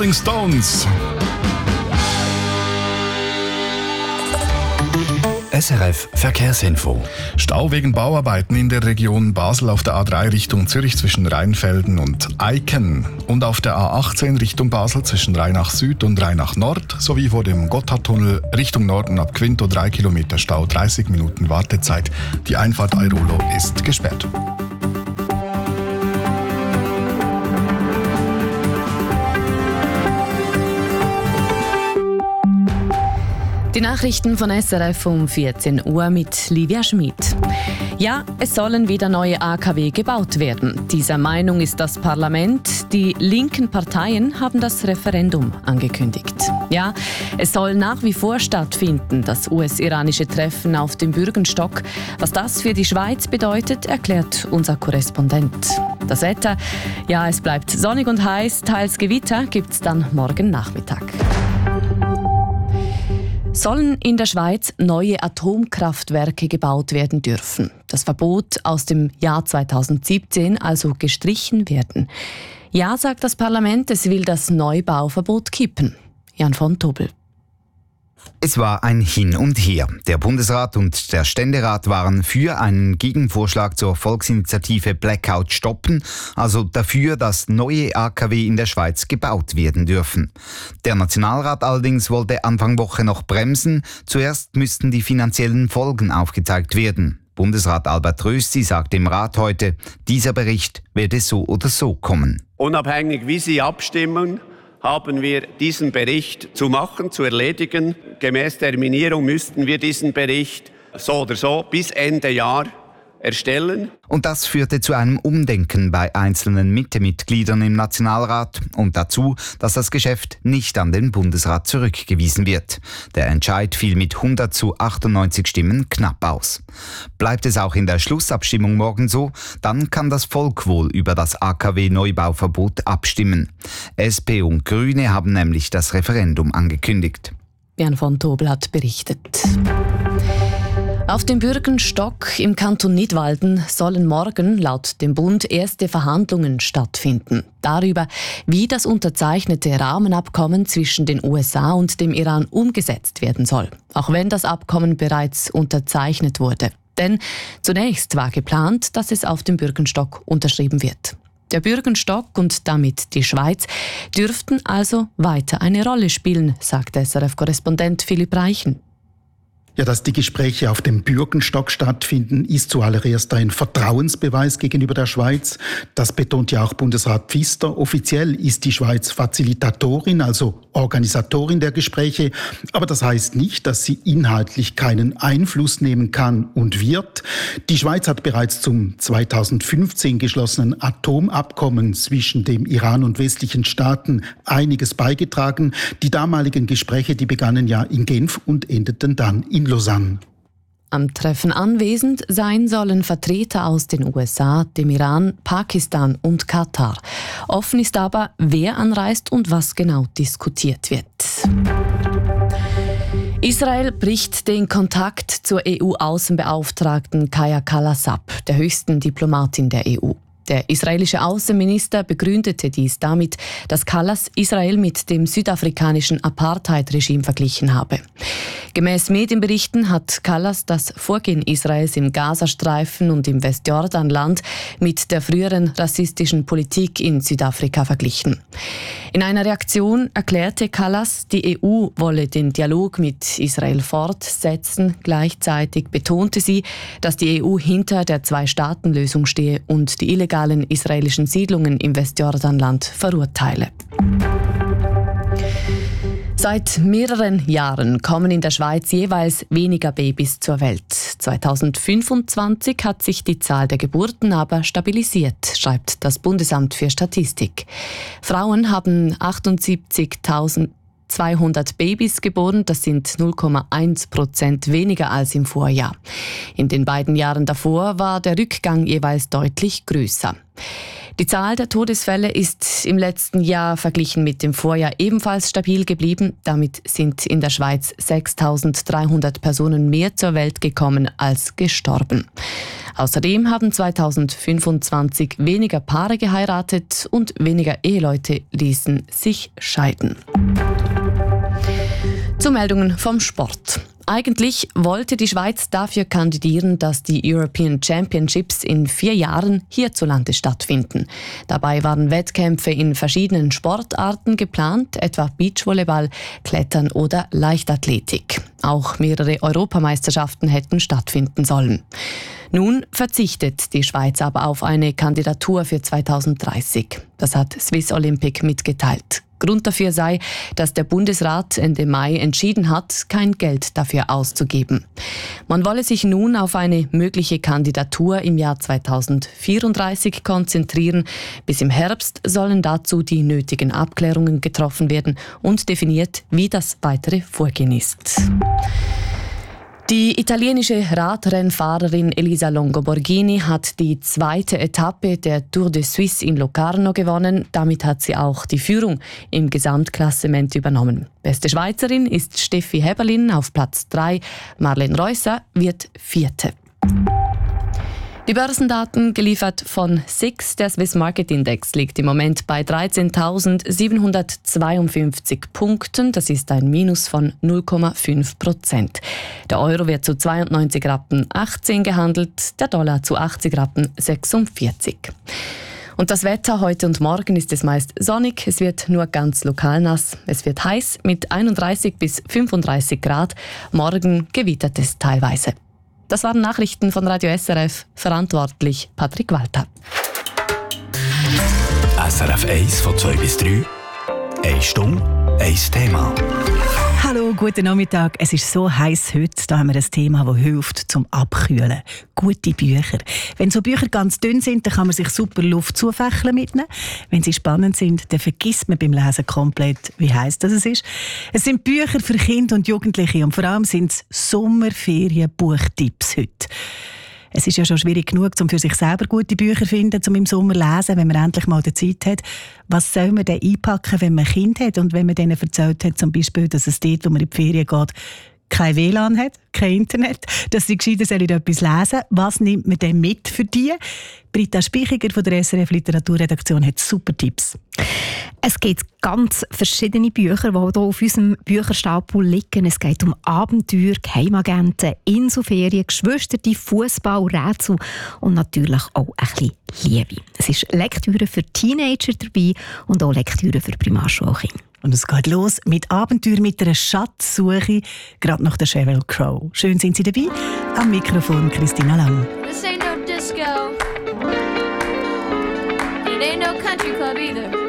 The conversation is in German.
Rolling Stones. SRF Verkehrsinfo. Stau wegen Bauarbeiten in der Region Basel auf der A3 Richtung Zürich zwischen Rheinfelden und Eiken und auf der A18 Richtung Basel zwischen Rheinach Süd und Rheinach Nord sowie vor dem Gotthardtunnel Richtung Norden ab Quinto 3 Kilometer Stau, 30 Minuten Wartezeit. Die Einfahrt Airolo ist gesperrt. Die Nachrichten von SRF um 14 Uhr mit Livia Schmid. Ja, es sollen wieder neue AKW gebaut werden. Dieser Meinung ist das Parlament. Die linken Parteien haben das Referendum angekündigt. Ja, es soll nach wie vor stattfinden, das US-iranische Treffen auf dem Bürgenstock. Was das für die Schweiz bedeutet, erklärt unser Korrespondent. Das Wetter, ja, es bleibt sonnig und heiß, teils Gewitter gibt's dann morgen Nachmittag. Sollen in der Schweiz neue Atomkraftwerke gebaut werden dürfen. Das Verbot aus dem Jahr 2017 also gestrichen werden. Ja, sagt das Parlament, es will das Neubauverbot kippen. Jan von Tobel. Es war ein Hin und Her. Der Bundesrat und der Ständerat waren für einen Gegenvorschlag zur Volksinitiative Blackout stoppen, also dafür, dass neue AKW in der Schweiz gebaut werden dürfen. Der Nationalrat allerdings wollte Anfang Woche noch bremsen. Zuerst müssten die finanziellen Folgen aufgezeigt werden. Bundesrat Albert Rösti sagte im Rat heute, dieser Bericht werde so oder so kommen. Unabhängig wie Sie abstimmen, haben wir diesen Bericht zu machen, zu erledigen. Gemäß Terminierung müssten wir diesen Bericht so oder so bis Ende Jahr erstellen. Und das führte zu einem Umdenken bei einzelnen Mitte-Mitgliedern im Nationalrat und dazu, dass das Geschäft nicht an den Bundesrat zurückgewiesen wird. Der Entscheid fiel mit 100:98 Stimmen knapp aus. Bleibt es auch in der Schlussabstimmung morgen so, dann kann das Volk wohl über das AKW-Neubauverbot abstimmen. SP und Grüne haben nämlich das Referendum angekündigt. Jan von Tobel hat berichtet. Auf dem Bürgenstock im Kanton Nidwalden sollen morgen laut dem Bund erste Verhandlungen stattfinden. Darüber, wie das unterzeichnete Rahmenabkommen zwischen den USA und dem Iran umgesetzt werden soll. Auch wenn das Abkommen bereits unterzeichnet wurde. Denn zunächst war geplant, dass es auf dem Bürgenstock unterschrieben wird. Der Bürgenstock und damit die Schweiz dürften also weiter eine Rolle spielen, sagt SRF-Korrespondent Philipp Reichen. Ja, dass die Gespräche auf dem Bürgenstock stattfinden, ist zuallererst ein Vertrauensbeweis gegenüber der Schweiz. Das betont ja auch Bundesrat Pfister. Offiziell ist die Schweiz Facilitatorin, also Organisatorin der Gespräche. Aber das heißt nicht, dass sie inhaltlich keinen Einfluss nehmen kann und wird. Die Schweiz hat bereits zum 2015 geschlossenen Atomabkommen zwischen dem Iran und westlichen Staaten einiges beigetragen. Die damaligen Gespräche, die begannen ja in Genf und endeten dann in Lausanne. Am Treffen anwesend sein sollen Vertreter aus den USA, dem Iran, Pakistan und Katar. Offen ist aber, wer anreist und was genau diskutiert wird. Israel bricht den Kontakt zur EU-Außenbeauftragten Kaja Kallas ab, der höchsten Diplomatin der EU. Der israelische Außenminister begründete dies damit, dass Kallas Israel mit dem südafrikanischen Apartheid-Regime verglichen habe. Gemäß Medienberichten hat Kallas das Vorgehen Israels im Gazastreifen und im Westjordanland mit der früheren rassistischen Politik in Südafrika verglichen. In einer Reaktion erklärte Kallas, die EU wolle den Dialog mit Israel fortsetzen. Gleichzeitig betonte sie, dass die EU hinter der Zwei-Staaten-Lösung stehe und die illegalen israelischen Siedlungen im Westjordanland verurteile. Seit mehreren Jahren kommen in der Schweiz jeweils weniger Babys zur Welt. 2025 hat sich die Zahl der Geburten aber stabilisiert, schreibt das Bundesamt für Statistik. Frauen haben 78.200 Babys geboren, das sind 0,1% weniger als im Vorjahr. In den beiden Jahren davor war der Rückgang jeweils deutlich größer. Die Zahl der Todesfälle ist im letzten Jahr verglichen mit dem Vorjahr ebenfalls stabil geblieben. Damit sind in der Schweiz 6.300 Personen mehr zur Welt gekommen als gestorben. Außerdem haben 2025 weniger Paare geheiratet und weniger Eheleute ließen sich scheiden. Zu Meldungen vom Sport. Eigentlich wollte die Schweiz dafür kandidieren, dass die European Championships in 4 Jahren hierzulande stattfinden. Dabei waren Wettkämpfe in verschiedenen Sportarten geplant, etwa Beachvolleyball, Klettern oder Leichtathletik. Auch mehrere Europameisterschaften hätten stattfinden sollen. Nun verzichtet die Schweiz aber auf eine Kandidatur für 2030. Das hat Swiss Olympic mitgeteilt. Grund dafür sei, dass der Bundesrat Ende Mai entschieden hat, kein Geld dafür auszugeben. Man wolle sich nun auf eine mögliche Kandidatur im Jahr 2034 konzentrieren. Bis im Herbst sollen dazu die nötigen Abklärungen getroffen werden und definiert, wie das weitere Vorgehen ist. Die italienische Radrennfahrerin Elisa Longo-Borghini hat die 2. Etappe der Tour de Suisse in Locarno gewonnen. Damit hat sie auch die Führung im Gesamtklassement übernommen. Beste Schweizerin ist Steffi Heberlin auf Platz 3. Marlene Reusser wird 4. Die Börsendaten geliefert von SIX, der Swiss Market Index, liegt im Moment bei 13.752 Punkten. Das ist ein Minus von 0,5%. Der Euro wird zu 92,18 Rappen gehandelt, der Dollar zu 80,46 Rappen. Und das Wetter heute und morgen ist es meist sonnig, es wird nur ganz lokal nass. Es wird heiß mit 31 bis 35 Grad. Morgen gewittert es teilweise. Das waren Nachrichten von Radio SRF, verantwortlich Patrick Walter. SRF 1 von 2 bis 3. 1 Stunde, 1 Thema. Hallo, guten Nachmittag. Es ist so heiß heute. Da haben wir ein Thema, das hilft zum Abkühlen. Gute Bücher. Wenn so Bücher ganz dünn sind, dann kann man sich super Luft zufächeln mitnehmen. Wenn sie spannend sind, dann vergisst man beim Lesen komplett, wie heiß das ist. Es sind Bücher für Kinder und Jugendliche und vor allem sind es Sommerferien-Buchtipps heute. Es ist ja schon schwierig genug, um für sich selber gute Bücher zu finden, um im Sommer zu lesen, wenn man endlich mal die Zeit hat. Was soll man denn einpacken, wenn man ein Kind hat und wenn man denen erzählt hat, zum Beispiel, dass es dort, wo man in die Ferien geht, kein WLAN hat, kein Internet, dass sie gescheiter etwas lesen sollen. Was nimmt man denn mit für die? Britta Spichiger von der SRF Literaturredaktion hat super Tipps. Es gibt ganz verschiedene Bücher, die hier auf unserem Bücherstapel liegen. Es geht um Abenteuer, Geheimagenten, Inselferien, Geschwister, Fußball, Rätsel und natürlich auch ein bisschen Liebe. Es ist Lektüre für Teenager dabei und auch Lektüre für Primarschulkinder. Und es geht los mit Abenteuer mit einer Schatzsuche, gerade nach der Sheryl Crow. Schön sind Sie dabei. Am Mikrofon Christina Lang. This ain't no disco. It ain't no country club either.